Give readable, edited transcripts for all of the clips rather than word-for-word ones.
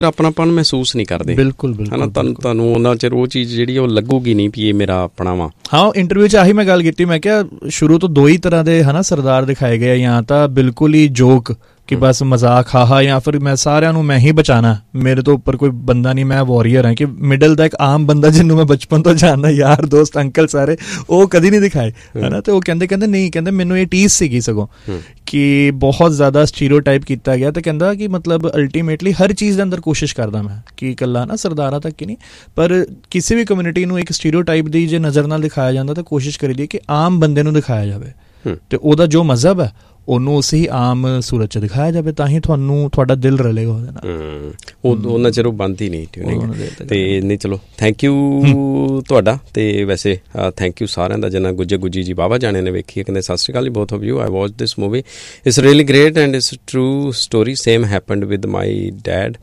ਆਪਣਾਪਨ ਮਹਿਸੂਸ ਨਹੀਂ ਕਰਦੇ। ਬਿਲਕੁਲ ਹੈ ਨਾ, ਤੁਹਾਨੂੰ ਉਹਨਾਂ ਚਿਰ ਉਹ ਚੀਜ਼ ਜਿਹੜੀ ਉਹ ਲੱਗੂਗੀ ਨਹੀਂ ਵੀ ਇਹ ਮੇਰਾ ਆਪਣਾ ਵਾ। ਹਾਂ, ਇੰਟਰਵਿਊ 'ਚ ਆਹੀ ਮੈਂ ਗੱਲ ਕੀਤੀ, ਮੈਂ ਕਿਹਾ ਸ਼ੁਰੂ ਤੋਂ ਦੋ ਹੀ ਤਰ੍ਹਾਂ ਦੇ ਹੈ ਨਾ ਸਰਦਾਰ ਦਿਖਾਏ ਗਏ, ਜਾਂ ਤਾਂ ਬਿਲਕੁਲ ਹੀ ਜੋਕ ਕਿ ਬਸ ਮਜ਼ਾਕ ਹਾਹਾ, ਜਾਂ ਫਿਰ ਮੈਂ ਸਾਰਿਆਂ ਨੂੰ ਮੈਂ ਹੀ ਬਚਾਉਣਾ, ਮੇਰੇ ਤੋਂ ਉੱਪਰ ਕੋਈ ਬੰਦਾ ਨਹੀਂ, ਮੈਂ ਵਾਰੀਅਰ ਹਾਂ, ਕਿ ਮਿਡਲ ਦਾ ਇੱਕ ਆਮ ਬੰਦਾ ਜਿਹਨੂੰ ਮੈਂ ਬਚਪਨ ਤੋਂ ਜਾਣਦਾ, ਯਾਰ ਦੋਸਤ ਅੰਕਲ ਸਾਰੇ, ਉਹ ਕਦੀ ਨਹੀਂ ਦਿਖਾਏ ਹੈ ਨਾ। ਤੇ ਉਹ ਕਹਿੰਦੇ ਨਹੀਂ, ਕਹਿੰਦੇ ਮੈਨੂੰ ਇਹ ਟੀਸ ਸੀਗੀ ਸਗੋਂ ਕਿ ਬਹੁਤ ਜ਼ਿਆਦਾ ਸਟੀਰੀਓਟਾਈਪ ਕੀਤਾ ਗਿਆ। ਤੇ ਕਹਿੰਦਾ ਕਿ ਮਤਲਬ ਅਲਟੀਮੇਟਲੀ ਹਰ ਚੀਜ਼ ਦੇ ਅੰਦਰ ਕੋਸ਼ਿਸ਼ ਕਰਦਾ ਮੈਂ ਕਿ ਇਕੱਲਾ ਨਾ ਸਰਦਾਰਾਂ ਤੱਕ ਹੀ ਨਹੀਂ, ਪਰ ਕਿਸੇ ਵੀ ਕਮਿਊਨਿਟੀ ਨੂੰ ਇੱਕ ਸਟੀਰੀਓਟਾਈਪ ਦੀ ਜੇ ਨਜ਼ਰ ਨਾਲ ਦਿਖਾਇਆ ਜਾਂਦਾ ਤਾਂ ਕੋਸ਼ਿਸ਼ ਕਰੀਦੀ ਕਿ ਆਮ ਬੰਦੇ ਨੂੰ ਦਿਖਾਇਆ ਜਾਵੇ, ਤੇ ਉਹਦਾ ਜੋ ਮਜ਼ਹਬ ਹੈ ਉਹਨੂੰ ਉਸੇ ਹੀ ਆਮ ਸੂਰਤ 'ਚ ਦਿਖਾਇਆ ਜਾਵੇ, ਤਾਂ ਹੀ ਤੁਹਾਡਾ ਦਿਲ ਰਲੇਗਾ ਉਹਦੇ ਨਾਲ। ਉਹਨਾਂ ਚਿਰ ਉਹ ਬਣਦੀ ਨਹੀਂ ਟਿਊਨਿੰਗ। ਤੇ ਨਹੀਂ, ਚਲੋ ਥੈਂਕ ਯੂ ਤੁਹਾਡਾ। ਤੇ ਵੈਸੇ ਥੈਂਕ ਯੂ ਸਾਰਿਆਂ ਦਾ ਜਿੰਨਾ ਗੁੱਜੀ ਜੀ ਬਾਬਾ ਜਾਣੇ ਨੇ ਵੇਖੀ। ਕਹਿੰਦੇ ਸਤਿ ਸ਼੍ਰੀ ਅਕਾਲ ਜੀ both of you, I watch this movie, it's really great and it's true story, same happened with my dad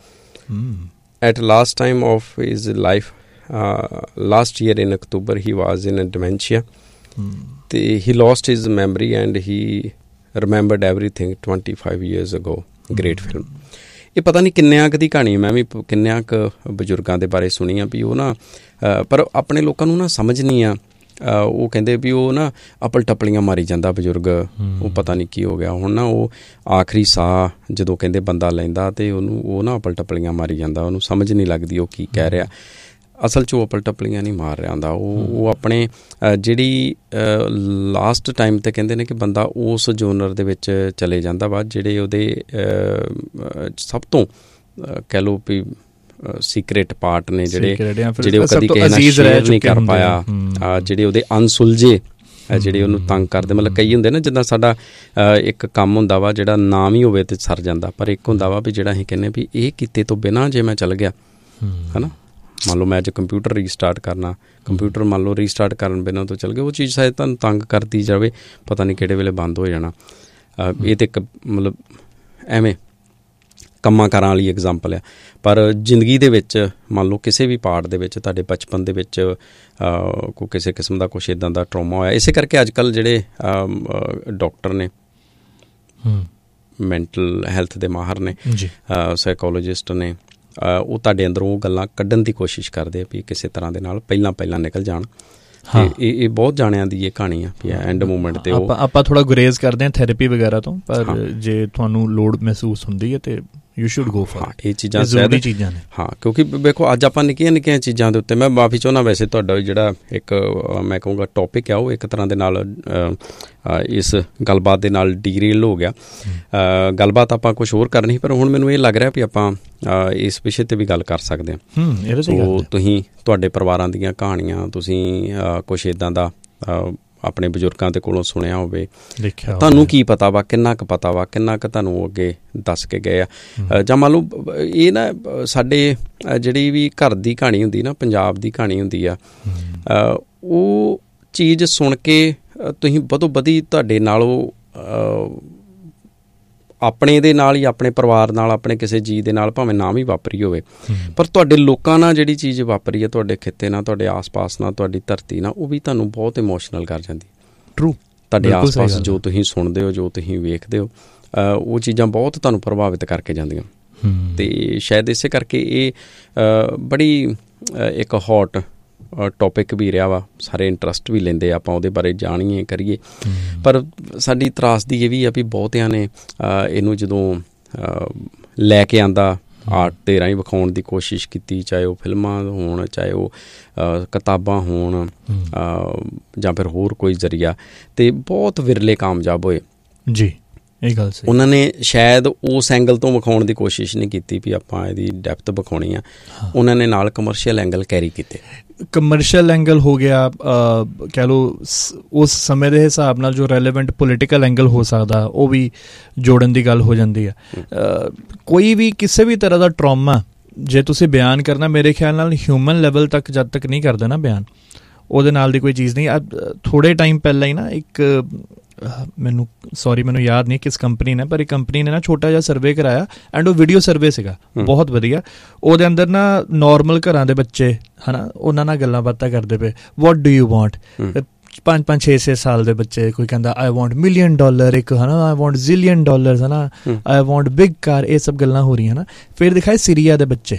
at last time of his life, last year in October he was in dementia, ਤੇ ਹੀ lost his memory and he remembered everything 25 years ago. Great film. ਇਹ ਪਤਾ ਨਹੀਂ ਕਿੰਨਿਆਂ ਕੁ ਦੀ ਕਹਾਣੀ, ਮੈਂ ਵੀ ਕਿੰਨਿਆਂ ਕੁ ਬਜ਼ੁਰਗਾਂ ਦੇ ਬਾਰੇ ਸੁਣੀ ਆ ਵੀ ਉਹ ਨਾ, ਪਰ ਆਪਣੇ ਲੋਕਾਂ ਨੂੰ ਨਾ ਸਮਝ ਨਹੀਂ ਆ। ਉਹ ਕਹਿੰਦੇ ਵੀ ਉਹ ਨਾ ਅਪਲ ਟੱਪਲੀਆਂ ਮਾਰੀ ਜਾਂਦਾ ਬਜ਼ੁਰਗ, ਉਹ ਪਤਾ ਨਹੀਂ ਕੀ ਹੋ ਗਿਆ ਹੁਣ ਨਾ। ਉਹ ਆਖਰੀ ਸਾਹ ਜਦੋਂ ਕਹਿੰਦੇ ਬੰਦਾ ਲੈਂਦਾ ਤੇ ਉਹਨੂੰ ਉਹ ਨਾ ਅਪਲ ਟੱਪਲੀਆਂ ਮਾਰੀ ਜਾਂਦਾ, ਉਹਨੂੰ ਸਮਝ ਨਹੀਂ ਲੱਗਦੀ ਉਹ ਕੀ ਕਹਿ ਰਿਹਾ। ਅਸਲ 'ਚ ਉਹ ਅਪਲ ਟੱਪਲੀਆਂ ਨਹੀਂ ਮਾਰ ਰਿਹਾ ਹੁੰਦਾ, ਉਹ ਆਪਣੇ ਜਿਹੜੀ ਲਾਸਟ ਟਾਈਮ 'ਤੇ ਕਹਿੰਦੇ ਨੇ ਕਿ ਬੰਦਾ ਉਸ ਜੋਨਰ ਦੇ ਵਿੱਚ ਚਲੇ ਜਾਂਦਾ ਵਾ ਜਿਹੜੇ ਉਹਦੇ ਸਭ ਤੋਂ ਕਹਿ ਲਓ ਵੀ ਸੀਕਰੇਟ ਪਾਰਟ ਨੇ, ਜਿਹੜੇ ਉਹ ਕਦੀ ਕਿਸੇ ਨਾਲ ਸ਼ੇਅਰ ਨਹੀਂ ਕਰ ਪਾਇਆ, ਜਿਹੜੇ ਉਹਦੇ ਅਨਸੁਲਝੇ, ਜਿਹੜੇ ਉਹਨੂੰ ਤੰਗ ਕਰਦੇ। ਮਤਲਬ ਕਈ ਹੁੰਦੇ ਨਾ, ਜਿੱਦਾਂ ਸਾਡਾ ਇੱਕ ਕੰਮ ਹੁੰਦਾ ਵਾ ਜਿਹੜਾ ਨਾਮ ਹੀ ਹੋਵੇ ਤੇ ਸਰ ਜਾਂਦਾ, ਪਰ ਇੱਕ ਹੁੰਦਾ ਵਾ ਵੀ ਜਿਹੜਾ ਅਸੀਂ ਕਹਿੰਦੇ ਵੀ ਇਹ ਕੀਤੇ ਤੋਂ ਬਿਨਾਂ ਜੇ ਮੈਂ ਚੱਲ ਗਿਆ, ਹੈ ਨਾ। ਮੰਨ ਲਓ ਮੈਂ ਅੱਜ ਕੰਪਿਊਟਰ ਰੀਸਟਾਰਟ ਕਰਨਾ, ਕੰਪਿਊਟਰ ਮੰਨ ਲਓ ਰੀਸਟਾਰਟ ਕਰਨ ਬਿਨਾਂ ਤੋਂ ਚੱਲ ਗਿਆ, ਉਹ ਚੀਜ਼ ਸ਼ਾਇਦ ਤੁਹਾਨੂੰ ਤੰਗ ਕਰਦੀ ਜਾਵੇ, ਪਤਾ ਨਹੀਂ ਕਿਹੜੇ ਵੇਲੇ ਬੰਦ ਹੋ ਜਾਣਾ। ਇਹ ਤਾਂ ਇੱਕ ਮਤਲਬ ਐਵੇਂ ਕੰਮਾਂ ਕਾਰਾਂ ਵਾਲੀ ਐਗਜ਼ਾਮਪਲ ਆ, ਪਰ ਜ਼ਿੰਦਗੀ ਦੇ ਵਿੱਚ ਮੰਨ ਲਓ ਕਿਸੇ ਵੀ ਪਾਰਟ ਦੇ ਵਿੱਚ ਤੁਹਾਡੇ ਬਚਪਨ ਦੇ ਵਿੱਚ ਕੋਈ ਕਿਸੇ ਕਿਸਮ ਦਾ ਕੁਛ ਇੱਦਾਂ ਦਾ ਟਰੋਮਾ ਹੋਇਆ। ਇਸੇ ਕਰਕੇ ਅੱਜ ਕੱਲ੍ਹ ਜਿਹੜੇ ਡਾਕਟਰ ਨੇ, ਮੈਂਟਲ ਹੈਲਥ ਦੇ ਮਾਹਰ ਨੇ, ਸਾਈਕੋਲੋਜਿਸਟ ਨੇ, ਉਹ ਤੁਹਾਡੇ ਅੰਦਰੋਂ ਉਹ ਗੱਲਾਂ ਕੱਢਣ ਦੀ ਕੋਸ਼ਿਸ਼ ਕਰਦੇ ਆ ਵੀ ਕਿਸੇ ਤਰ੍ਹਾਂ ਦੇ ਨਾਲ ਪਹਿਲਾਂ ਨਿਕਲ ਜਾਣ। ਤੇ ਇਹ ਬਹੁਤ ਜਾਣਿਆਂ ਦੀ ਇਹ ਕਹਾਣੀ ਆ ਵੀ ਐਂਡ ਮੂਮੈਂਟ ਤੇ ਆਪਾਂ ਥੋੜ੍ਹਾ ਗੁਰੇਜ਼ ਕਰਦੇ ਹਾਂ ਥੈਰੇਪੀ ਵਗੈਰਾ ਤੋਂ, ਪਰ ਜੇ ਤੁਹਾਨੂੰ ਲੋੜ ਮਹਿਸੂਸ ਹੁੰਦੀ ਹੈ ਤੇ ਯੂ ਸ਼ੁੱਡ ਗੋ ਫॉर ਇਹ ਚੀਜ਼ਾਂ ਜ਼ਰੂਰੀ ਚੀਜ਼ਾਂ ਨੇ। ਹਾਂ, ਕਿਉਂਕਿ ਵੇਖੋ ਅੱਜ ਆਪਾਂ ਨਿੱਕੀਆਂ ਚੀਜ਼ਾਂ ਦੇ ਉੱਤੇ, ਮੈਂ ਮਾਫੀ ਚਾਹੁੰਦਾ ਵੈਸੇ ਤੁਹਾਡਾ ਜਿਹੜਾ ਇੱਕ ਮੈਂ ਕਹੂੰਗਾ ਟੌਪਿਕ ਆ ਉਹ ਇੱਕ ਤਰ੍ਹਾਂ ਦੇ ਨਾਲ ਇਸ ਗੱਲਬਾਤ ਦੇ ਨਾਲ ਡੀਰੇਲ ਹੋ ਗਿਆ। ਗੱਲਬਾਤ ਆਪਾਂ ਕੁਛ ਹੋਰ ਕਰਨੀ, ਪਰ ਹੁਣ ਮੈਨੂੰ ਇਹ ਲੱਗ ਰਿਹਾ ਵੀ ਆਪਾਂ ਇਸ ਵਿਸ਼ੇ 'ਤੇ ਵੀ ਗੱਲ ਕਰ ਸਕਦੇ ਹਾਂ। ਸੋ ਤੁਸੀਂ ਤੁਹਾਡੇ ਪਰਿਵਾਰਾਂ ਦੀਆਂ ਕਹਾਣੀਆਂ, ਤੁਸੀਂ ਕੁਛ ਇੱਦਾਂ ਦਾ ਆਪਣੇ ਬਜ਼ੁਰਗਾਂ ਦੇ ਕੋਲੋਂ ਸੁਣਿਆ ਹੋਵੇ, ਤੁਹਾਨੂੰ ਕੀ ਪਤਾ ਵਾ, ਕਿੰਨਾ ਕੁ ਪਤਾ ਵਾ, ਕਿੰਨਾ ਕੁ ਤੁਹਾਨੂੰ ਅੱਗੇ ਦੱਸ ਕੇ ਗਏ ਆ। ਜਾਂ ਮੰਨ ਲਓ ਇਹ ਨਾ ਸਾਡੇ ਜਿਹੜੀ ਵੀ ਘਰ ਦੀ ਕਹਾਣੀ ਹੁੰਦੀ ਨਾ, ਪੰਜਾਬ ਦੀ ਕਹਾਣੀ ਹੁੰਦੀ ਆ, ਉਹ ਚੀਜ਼ ਸੁਣ ਕੇ ਤੁਸੀਂ ਵਧੋ ਵਧੀ ਤੁਹਾਡੇ ਨਾਲ ਉਹ ਆਪਣੇ ਦੇ ਨਾਲ ਹੀ, ਆਪਣੇ ਪਰਿਵਾਰ ਨਾਲ, ਆਪਣੇ ਕਿਸੇ ਜੀਅ ਦੇ ਨਾਲ ਭਾਵੇਂ ਨਾ ਵੀ ਵਾਪਰੀ ਹੋਵੇ, ਪਰ ਤੁਹਾਡੇ ਲੋਕਾਂ ਨਾਲ ਜਿਹੜੀ ਚੀਜ਼ ਵਾਪਰੀ ਹੈ, ਤੁਹਾਡੇ ਖਿੱਤੇ ਨਾਲ, ਤੁਹਾਡੇ ਆਸ-ਪਾਸ ਨਾਲ, ਤੁਹਾਡੀ ਧਰਤੀ ਨਾਲ, ਉਹ ਵੀ ਤੁਹਾਨੂੰ ਬਹੁਤ ਇਮੋਸ਼ਨਲ ਕਰ ਜਾਂਦੀ। ਟਰੂ, ਤੁਹਾਡੇ ਆਸ-ਪਾਸ ਜੋ ਤੁਸੀਂ ਸੁਣਦੇ ਹੋ, ਜੋ ਤੁਸੀਂ ਵੇਖਦੇ ਹੋ, ਉਹ ਚੀਜ਼ਾਂ ਬਹੁਤ ਤੁਹਾਨੂੰ ਪ੍ਰਭਾਵਿਤ ਕਰਕੇ ਜਾਂਦੀਆਂ। ਅਤੇ ਸ਼ਾਇਦ ਇਸੇ ਕਰਕੇ ਇਹ ਬੜੀ ਇੱਕ ਹੌਟ ਟੌਪਿਕ ਵੀ ਰਿਹਾ ਵਾ, ਸਾਰੇ ਇੰਟਰਸਟ ਵੀ ਲੈਂਦੇ ਆਪਾਂ ਉਹਦੇ ਬਾਰੇ ਜਾਣੀਏ ਕਰੀਏ, ਪਰ ਸਾਡੀ ਤਰਾਸਦੀ ਇਹ ਵੀ ਆ ਵੀ ਬਹੁਤਿਆਂ ਨੇ ਇਹਨੂੰ ਜਦੋਂ ਲੈ ਕੇ ਆਂਦਾ ਆਰਟ ਦੇ ਰਾਹੀਂ ਵਿਖਾਉਣ ਦੀ ਕੋਸ਼ਿਸ਼ ਕੀਤੀ, ਚਾਹੇ ਉਹ ਫਿਲਮਾਂ ਹੋਣ, ਚਾਹੇ ਉਹ ਕਿਤਾਬਾਂ ਹੋਣ, ਜਾਂ ਫਿਰ ਹੋਰ ਕੋਈ ਜ਼ਰੀਆ, ਅਤੇ ਬਹੁਤ ਵਿਰਲੇ ਕਾਮਯਾਬ ਹੋਏ ਜੀ। ਇਹ ਗੱਲ ਸਹੀ, ਉਹਨਾਂ ਨੇ ਸ਼ਾਇਦ ਉਸ ਐਂਗਲ ਤੋਂ ਵਿਖਾਉਣ ਦੀ ਕੋਸ਼ਿਸ਼ ਨਹੀਂ ਕੀਤੀ ਵੀ ਆਪਾਂ ਇਹਦੀ ਡੈਪਥ ਵਿਖਾਉਣੀ ਆ, ਉਹਨਾਂ ਨੇ ਨਾਲ ਕਮਰਸ਼ੀਅਲ ਐਂਗਲ ਕੈਰੀ ਕੀਤੇ। ਕਮਰਸ਼ੀਅਲ ਐਂਗਲ ਹੋ ਗਿਆ, ਕਹਿ ਲਓ ਉਸ ਸਮੇਂ ਦੇ ਹਿਸਾਬ ਨਾਲ ਜੋ ਰੈਲੇਵੈਂਟ ਪੋਲੀਟੀਕਲ ਐਂਗਲ ਹੋ ਸਕਦਾ ਉਹ ਵੀ ਜੋੜਨ ਦੀ ਗੱਲ ਹੋ ਜਾਂਦੀ ਹੈ। ਕੋਈ ਵੀ ਕਿਸੇ ਵੀ ਤਰ੍ਹਾਂ ਦਾ ਟਰੋਮਾ ਜੇ ਤੁਸੀਂ ਬਿਆਨ ਕਰਨਾ, ਮੇਰੇ ਖਿਆਲ ਨਾਲ ਹਿਊਮਨ ਲੈਵਲ ਤੱਕ ਜਦ ਤੱਕ ਨਹੀਂ ਕਰਦੇ ਨਾ ਬਿਆਨ, ਉਹਦੇ ਨਾਲ ਦੀ ਕੋਈ ਚੀਜ਼ ਨਹੀਂ। ਥੋੜ੍ਹੇ ਟਾਈਮ ਪਹਿਲਾਂ ਹੀ ਨਾ ਇੱਕ ਮੈਨੂੰ ਯਾਦ ਨਹੀਂ ਕਿਸ ਕੰਪਨੀ ਨੇ, ਪਰ ਇੱਕ ਕੰਪਨੀ ਨੇ ਨਾ ਛੋਟਾ ਜਿਹਾ ਸਰਵੇ ਕਰਾਇਆ, ਐਂਡ ਉਹ ਵੀਡੀਓ ਸਰਵੇ ਸੀਗਾ, ਬਹੁਤ ਵਧੀਆ। ਉਹਦੇ ਅੰਦਰ ਨਾ ਨੋਰਮਲ ਘਰਾਂ ਦੇ ਬੱਚੇ ਹੈ ਨਾ, ਉਹਨਾਂ ਨਾਲ ਗੱਲਾਂ ਬਾਤਾਂ ਕਰਦੇ ਪਏ, ਵਾਟ ਡੂ ਯੂ ਵਾਂਟ, 5-5 6-6 ਸਾਲ ਦੇ ਬੱਚੇ, ਕੋਈ ਕਹਿੰਦਾ ਆਈ ਵਾਂਟ $1 ਮਿਲੀਅਨ, ਇੱਕ ਹੈ ਨਾ ਆਈ ਵਾਂਟ $1 ਜ਼ਿਲੀਅਨ ਹੈ ਨਾ, ਆਈ ਵਾਂਟ ਬਿਗ ਕਾਰ, ਇਹ ਸਭ ਗੱਲਾਂ ਹੋ ਰਹੀਆਂ ਨਾ। ਫਿਰ ਦਿਖਾਏ ਸੀਰੀਆ ਦੇ ਬੱਚੇ,